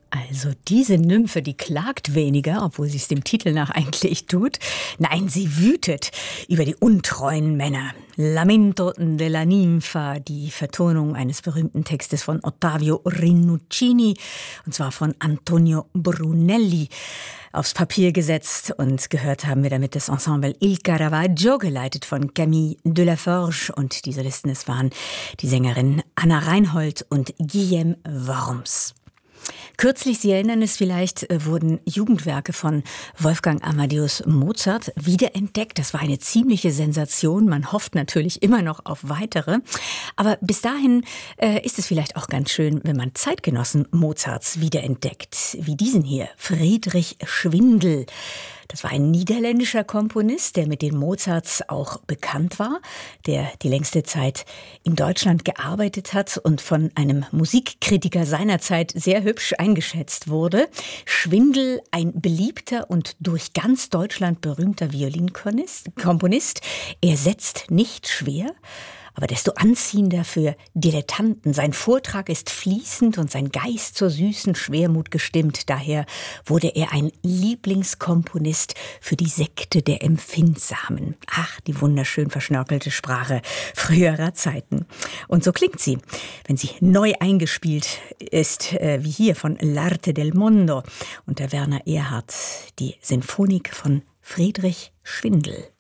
Also diese Nymphe, die klagt weniger, obwohl sie es dem Titel nach eigentlich tut. Nein, sie wütet über die untreuen Männer. Lamento della Ninfa, die Vertonung eines berühmten Textes von Ottavio Rinuccini, und zwar von Antonio Brunelli, aufs Papier gesetzt, und gehört haben wir damit das Ensemble Il Caravaggio, geleitet von Camille Delaforge, und die Solisten, es waren die Sängerinnen Anna Reinhold und Guillaume Worms. Kürzlich, Sie erinnern es vielleicht, wurden Jugendwerke von Wolfgang Amadeus Mozart wiederentdeckt. Das war eine ziemliche Sensation. Man hofft natürlich immer noch auf weitere. Aber bis dahin ist es vielleicht auch ganz schön, wenn man Zeitgenossen Mozarts wiederentdeckt. Wie diesen hier, Friedrich Schwindel. Das war ein niederländischer Komponist, der mit den Mozarts auch bekannt war, der die längste Zeit in Deutschland gearbeitet hat und von einem Musikkritiker seinerzeit sehr hübsch eingeschätzt wurde. Schwindel, ein beliebter und durch ganz Deutschland berühmter Violinkomponist. Er setzt nicht schwer, aber desto anziehender für Dilettanten. Sein Vortrag ist fließend und sein Geist zur süßen Schwermut gestimmt. Daher wurde er ein Lieblingskomponist für die Sekte der Empfindsamen. Ach, die wunderschön verschnörkelte Sprache früherer Zeiten. Und so klingt sie, wenn sie neu eingespielt ist, wie hier von L'Arte del Mondo unter Werner Erhard, die Sinfonik von Friedrich Schwindel.